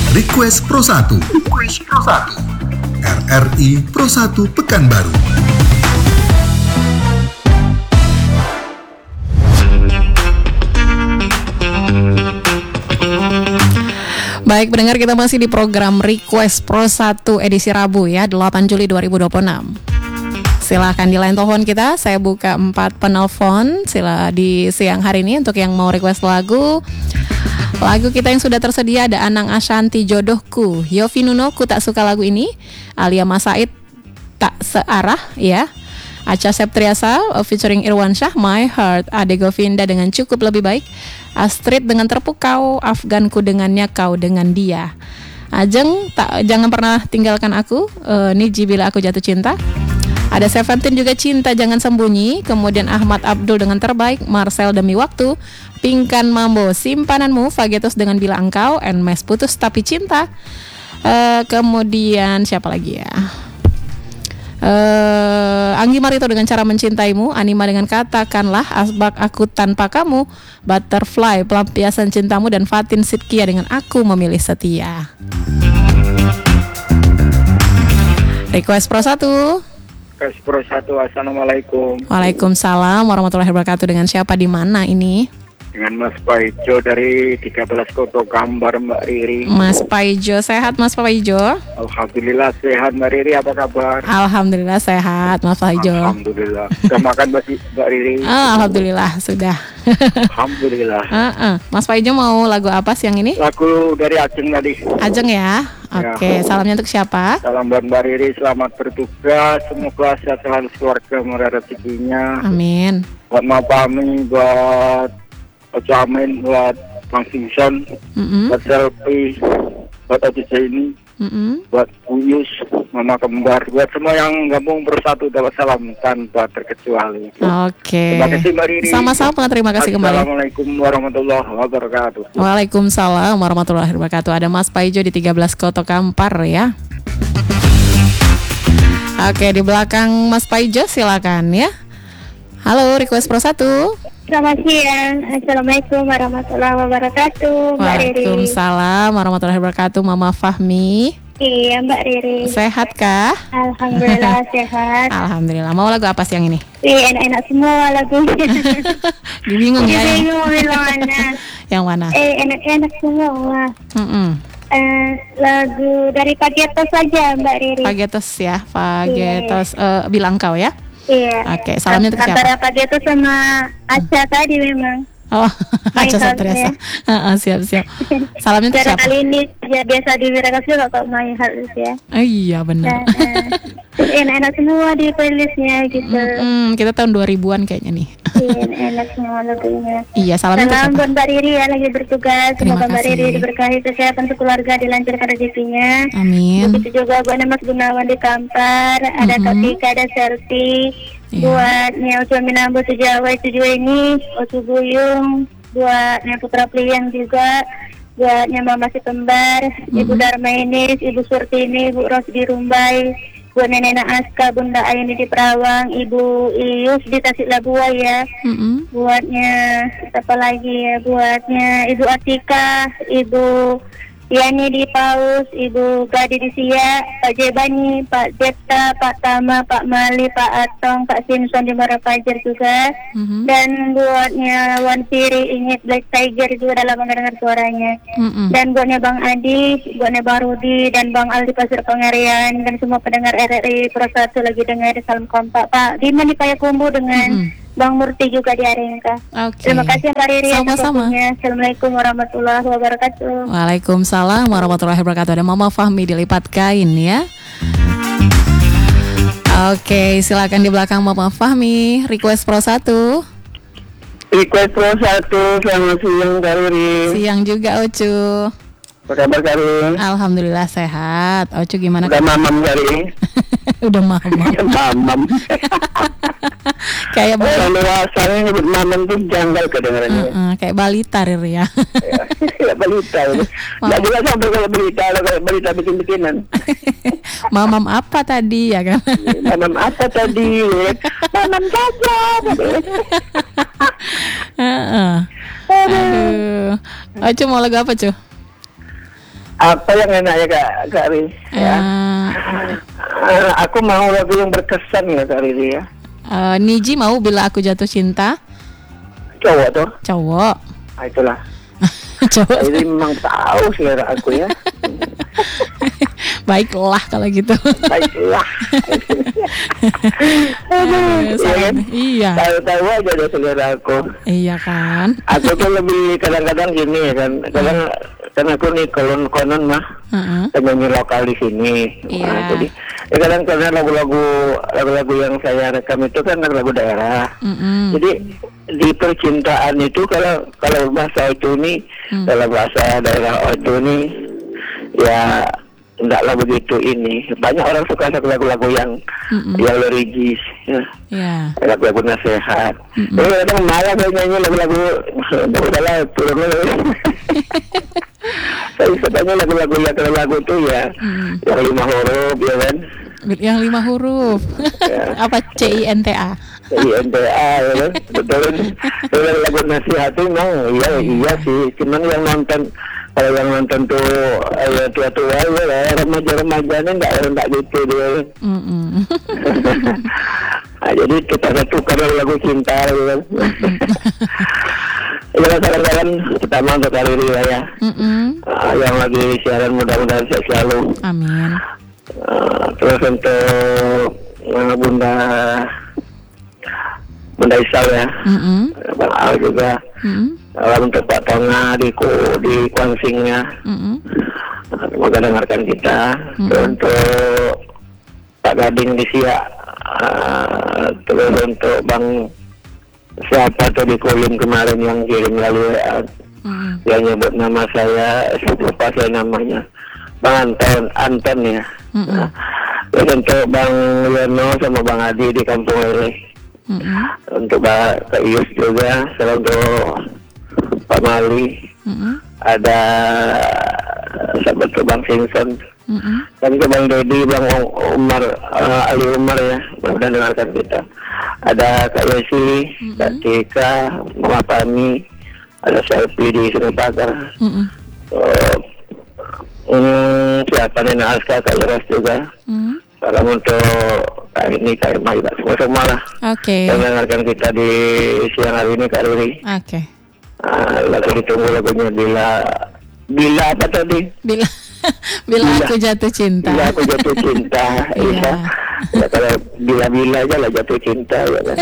Request Pro 1. RRI Pro 1 Pekanbaru. Baik, pendengar, kita masih di program Request Pro 1 edisi Rabu ya, 8 Juli 2026. Silahkan di line telepon kita, saya buka 4 penelpon sila di siang hari ini untuk yang mau request lagu. Lagu kita yang sudah tersedia ada Anang Ashanti Jodohku, Yofi Nuno Ku Tak Suka Lagu Ini, Alia Mas Said Tak Searah ya, Acha Septriasa featuring Irwan Syah, My Heart, Ade Govinda dengan Cukup Lebih Baik, Astrid dengan Terpukau, Afganku dengannya, Kau dengan Dia, Ajeng Jangan Pernah Tinggalkan Aku, Niji Bila Aku Jatuh Cinta, ada Seventeen juga Cinta Jangan Sembunyi, kemudian Ahmad Abdul dengan Terbaik, Marcel Demi Waktu, Pingkan Mambo Simpananmu, Fagetos dengan Bila Engkau, Nmes Putus Tapi Cinta, kemudian siapa lagi ya, Anggi Marito dengan Cara Mencintaimu, Anima dengan Katakanlah, Asbak Aku Tanpa Kamu, Butterfly Pelampiasan Cintamu, dan Fatin Sidkia dengan Aku Memilih Setia. Request Pro 1. Request Pro 1, Assalamualaikum. Waalaikumsalam warahmatullahi wabarakatuh. Dengan siapa di mana ini? Dengan Mas Paijo dari 13 Koto Kambar, Mbak Riri. Mas Paijo, sehat Mas Paijo? Alhamdulillah sehat, Mbak Riri, apa kabar? Alhamdulillah sehat Mas Paijo. Alhamdulillah. Sudah makan Mbak Riri? Alhamdulillah sudah. Alhamdulillah. Mas Paijo mau lagu apa siang ini? Lagu dari Ajeng tadi. Ajeng ya? Oke, salamnya untuk siapa? Salam buat Mbak Riri, selamat bertugas. Semoga sehat selalu keluarga, murah rezekinya. Amin. Buat Mapami, buat Ojo Amin, buat Bang Simpson, buat Selfie, buat Ojo Jaini, buat Uyus, Mama Kembar, buat semua yang gabung bersatu dapat salam tanpa terkecuali. Oke. Terima kasih Mbak Riri. Sama-sama, terima kasih kembali. Assalamualaikum warahmatullahi wabarakatuh. Waalaikumsalam warahmatullahi wabarakatuh. Ada Mas Paijo di 13 Koto Kampar ya. Oke, di belakang Mas Paijo silakan ya. Halo, Request Pro 1. Selamat siang. Assalamualaikum warahmatullahi wabarakatuh, Mbak Riri. Waalaikumsalam warahmatullahi wabarakatuh, Mama Fahmi. Iya, Mbak Riri. Sehat kah? Alhamdulillah sehat. Alhamdulillah. Mau lagu apa siang ini? Enak-enak semua lagunya. Bingung ya? Bingung bilang mana. Yang mana? Enak-enak semua. Lagu dari Pagetos saja, Mbak Riri. Pagetos ya, Pagetos. Bilang Kau ya? Iya. Oke, salamnya untuk siapa? Antara Pagetos sama Aca tadi memang. Oh, Aca Septriasa. Siap. Salamnya untuk siapa? Kali ini ya biasa di Wiragas juga kok main halus ya. Iya benar. Enak-enak semua di playlistnya gitu. Kita tahun 2000-an kayaknya nih. Iya, enak semua lagunya. Iya, salamnya untuk Salam siapa? buat Mbak Riri ya lagi bertugas. Terima Semoga Mbak kasih. Riri diberkahi kesehatan keluarga, dilancarkan rezekinya. Amin. Begitu juga buat Mas Gunawan di Kampar, ada Kak Tika, ada Selfie. Iya. Buat Ucu Minambo Sejawai ini, Ucu Buyung, buat Putra Pliang juga, buat Mama Si Kembar, Ibu Darmainis, Ibu Surtini, Ibu Ros di Rumbai, buat Nenek Aska, Bunda Aini di Perawang, Ibu Ius di Tasikmalaya ya. Buatnya siapa lagi ya? Buatnya Ibu Atika, Ibu Yani di Paus, Ibu Gadi di Siak, Pak Jebani, Pak Jetta, Pak Tama, Pak Mali, Pak Atong, Pak Simpson di Muara Fajar juga. Dan buatnya Wan Siri, Ingit Black Tiger juga dalam mendengar suaranya. Dan buatnya Bang Adi, buatnya Bang Rudi, dan Bang Aldi Pasir Pengarian, dan semua pendengar RRI Pro 1 lagi dengar salam kompak. Pak Diman di Payakumbuh dengan Bang Murti juga di Arengka. Terima kasih Mbak Riri. Sama-sama. Assalamualaikum warahmatullahi wabarakatuh. Waalaikumsalam warahmatullahi wabarakatuh. Ada Mama Fahmi di Lipat Kain ya. Oke, silakan di belakang Mama Fahmi. Request Pro 1. Request Pro 1, selamat siang Kak Riri. Siang juga Ocu. Apa kabar Kak Riri? Alhamdulillah sehat. Ocu gimana? Udah mamam Kak Riri? Udah mamam. Mamam. Kayak Orang dewasanya nyebut mamam tuh janggal kedengarannya. kayak balita Riri ya. Kayak balita itu. Nggak jelas sampai kayak berita, kayak berita bikin-bikinan. Mamam apa tadi ya kan? Mamam apa tadi? Mamam saja. Aduh. Ocu mau lagu apa Cu? Apa yang enak ya Kak Riri? Ya. Aku mau lagu yang berkesan ya Kak Riri ya. Niji mau Bila Aku Jatuh Cinta. Cowok tuh. Cowok. Itulah. Cowok. Jadi memang tahu selera aku ya. Baiklah kalau gitu. Baiklah. Iya. Tahu-tahu aja deh selera aku. Iya kan. Aku tuh lebih kadang-kadang gini ya kan. Kan aku nih konon mah penyanyi lokal di sini. Iya. Nah, jadi kadang karena lagu-lagu yang saya rekam itu kan lagu daerah. Jadi di percintaan itu kalau bahasa itu nih, kalau bahasa daerah itu nih ya enggaklah begitu ini. Banyak orang suka lagu-lagu yang lirikis ya. Lagu-lagu nasihat. Jadi kadang malah saya nyanyi lagu-lagu udahlah turun lagi. Saya sukanya lagu-lagu itu ya yang 5 huruf ya kan. Yang 5 huruf. Ya. Apa CINTA? CINTA ya kan. Betul. Lagu nasihat itu memang iya sih. Cuman yang nonton, kalau yang nonton tuh tua-tua ya, remaja-remajanya enggak gitu dia. Nah, jadi kita tukar lagu cinta gitu kan. Ya kadang-kadang kita untuk hari ini ya. Yang lagi siaran mudah-mudahan sehat selalu. Amin. Terus untuk Bunda Isal ya, Bang Al juga. Untuk Pak Tonga di Kuansingnya, semoga dengarkan kita. Untuk Pak Gading di Siak, terus untuk Bang siapa tuh di Kulim kemarin yang kirim lalu yang nyebut nama saya, lupa saya namanya, Bang Anton ya. Terus untuk Bang Yono sama Bang Adi di Kampung Lele. Untuk Pak Ius juga, salam untuk Pak Mali, ada sahabat ke Bang Simpson, dan ke Bang Dedi, Bang Umar, Ali Umar ya, mudah dengarkan kita. Ada Kak Yesi, Kak Tika, Mama Pani, ada Selfie di Sungai Pagar. Siapa Nena Aska, Kak Yeras juga. Salam untuk Kak ini, Kak Irma juga, semua lah. Oke. Yang dengarkan kita di siang hari ini, Kak Riri. Oke. Lagu ditunggu lagunya Bila apa tadi? Bila Aku Jatuh Cinta. Bila Aku Jatuh Cinta. Iya. Ya, kalau bila aja lah jatuh cinta ya kan.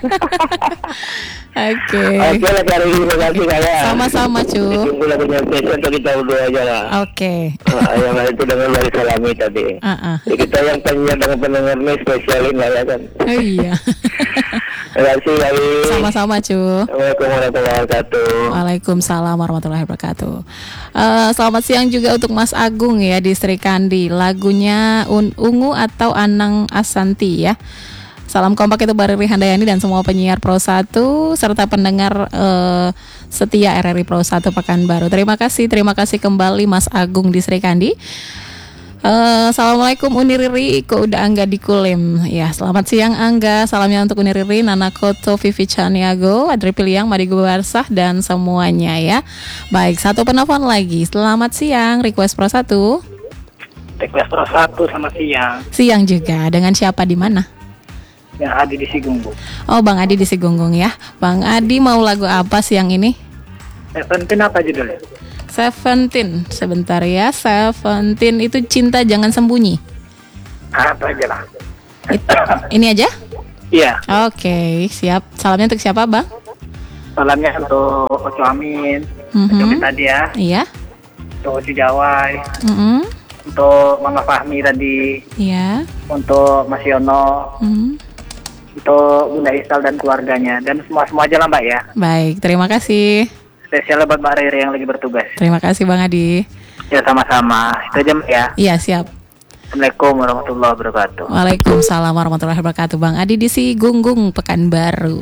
Oke lah Kak Riri, terima kasih Kak. Sama-sama cu. Ditunggu lagunya besok untuk kita berdua aja lah. Oke. Yang lain itu dengan dari Salami tadi. Jadi kita yang penyiar dengan pendengar ini spesialin lah ya kan. Oh iya. Terima kasih Kak Riri. Sama-sama cu. Assalamualaikum warahmatullahi wabarakatuh. Waalaikumsalam warahmatullahi wabarakatuh. Selamat siang juga untuk Mas Agung ya di Sri Kandi. Lagunya Ungu atau Anang Asanti ya. Salam kompak itu Bariri Handayani dan semua penyiar Pro 1 serta pendengar setia RRI Pro 1 Pekanbaru. Terima kasih kembali Mas Agung di Sri Kandi. Assalamualaikum Uni Riri, kok udah Angga di Kulim. Ya, selamat siang Angga. Salamnya untuk Uni Riri, Nana Koto, Vivi Chaniago, Adri Piliang, Madigo Barsah dan semuanya ya. Baik, satu penelpon lagi. Selamat siang, Request Pro 1. Request Pro 1, selamat siang. Siang juga. Dengan siapa di mana? Yang Adi di Sigunggung. Oh, Bang Adi di Sigunggung ya. Bang Adi mau lagu apa siang ini? Seventeen apa judulnya? Seventeen, sebentar ya. Seventeen itu Cinta Jangan Sembunyi. Apa aja lah. Ini aja? Iya. Oke, siap. Salamnya untuk siapa, Bang? Salamnya untuk Oco Amin, Oco tadi ya. Iya. Untuk Oco Jawai. Untuk Mama Fahmi tadi. Iya. Untuk Mas Yono. Untuk Bunda Isal dan keluarganya. Dan semua aja lah Mbak ya. Baik, terima kasih. Spesial buat Mbak Riri yang lagi bertugas. Terima kasih Bang Adi. Ya sama-sama. Itu aja Mbak ya. Iya siap. Assalamualaikum warahmatullahi wabarakatuh. Waalaikumsalam warahmatullahi wabarakatuh. Bang Adi di Sigunggung Pekanbaru.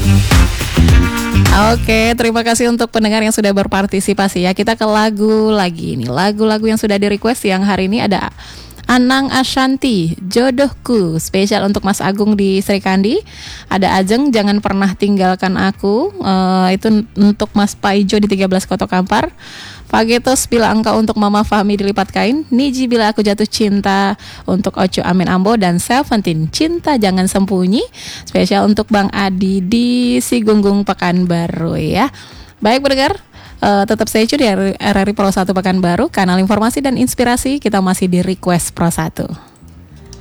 Oke, terima kasih untuk pendengar yang sudah berpartisipasi ya. Kita ke lagu lagi ini. Lagu-lagu yang sudah di request yang hari ini ada Anang Ashanti, jodohku, spesial untuk Mas Agung di Srikandi. Ada Ajeng, jangan pernah tinggalkan aku. Itu untuk Mas Paijo di 13 Koto Kampar. Pagetos bila engkau untuk Mama Fahmi dilipat kain. Niji bila aku jatuh cinta untuk Oco Amin Ambo dan Seventeen, cinta jangan sembunyi. Spesial untuk Bang Adi di Sigunggung Pekanbaru ya. Baik pendengar, tetap stay tune di RRI Pro 1 Pekanbaru, kanal informasi dan inspirasi. Kita masih di Request Pro 1.